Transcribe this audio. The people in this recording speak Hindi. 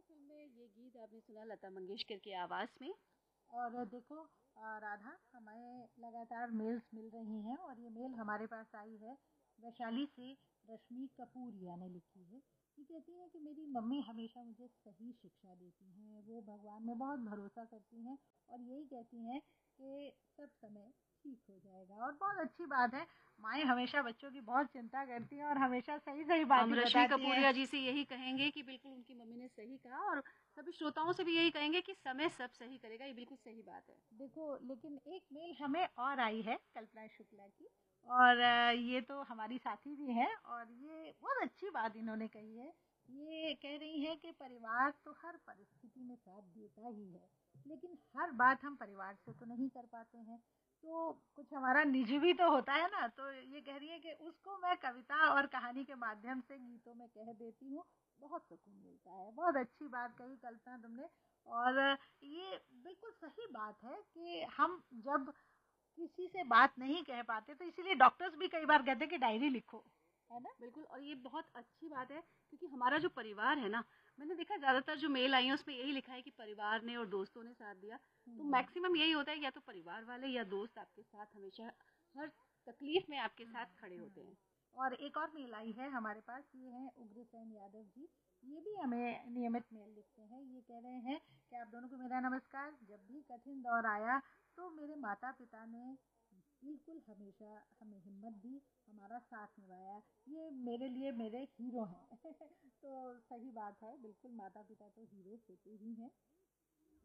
फिल्म में ये गीत आपने सुना लता मंगेशकर की आवाज़ में। और देखो राधा, हमें लगातार मेल्स मिल रही हैं और ये मेल हमारे पास आई है वैशाली से। रश्मि कपूरिया ने लिखी है। ये कहती हैं कि मेरी मम्मी हमेशा मुझे सही शिक्षा देती हैं, वो भगवान में बहुत भरोसा करती हैं और यही कहती हैं कि सब समय ठीक हो जाएगा। और बहुत अच्छी बात है, माएँ हमेशा बच्चों की बहुत चिंता करती हैं और हमेशा सही सही बात हम ही रश्मि बताती हैं। कपूरिया जी से यही कहेंगे कि बिल्कुल उनकी मम्मी ने सही कहा, और सभी श्रोताओं से भी यही कहेंगे कि समय सब सही करेगा। ये बिल्कुल सही बात है। देखो, लेकिन एक मेल हमें और आई है कल्पना शुक्ला की। और ये तो हमारी साथी भी हैं और ये बहुत अच्छी बात इन्होंने कही है। ये कह रही हैं कि परिवार तो हर परिस्थिति में साथ देता ही है, लेकिन हर बात हम परिवार से तो नहीं कर पाते हैं। तो कुछ हमारा निजी भी तो होता है ना। तो ये कह रही है कि उसको मैं कविता और कहानी के माध्यम से गीतों में कह देती हूँ। बहुत सुकून मिलता है। बहुत अच्छी बात कही कल्पना तुमने। और ये बिल्कुल सही बात है कि हम जब किसी से बात नहीं कह पाते तो इसीलिए डॉक्टर्स भी कई बार कहते हैं कि डायरी लिखो, है ना। बिल्कुल, और ये बहुत अच्छी बात है क्योंकि हमारा जो परिवार है ना, मैंने देखा ज़्यादातर जो मेल आई है उसमें यही लिखा है कि परिवार ने और दोस्तों ने साथ दिया। तो हम्म, मैक्सिमम यही होता है, या तो परिवार वाले या दोस्त आपके साथ हमेशा हर तकलीफ में आपके साथ खड़े होते हैं। और एक और मेल आई है हमारे पास। ये है उग्रसेन यादव जी। ये भी हमें नियमित मेल लिखते हैं। ये कह रहे हैं कि आप दोनों को मेरा नमस्कार। जब भी कठिन दौर आया तो मेरे माता पिता ने बिल्कुल हमेशा हमें हिम्मत दी, हमारा साथ निभाया। ये मेरे लिए मेरे हीरो हैं। तो सही बात है, बिल्कुल माता पिता तो हीरो होते ही हैं।